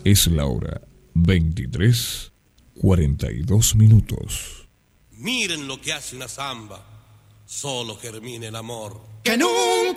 Es la hora 23:42. Miren lo que hace una zamba, solo germina el amor. Que nunca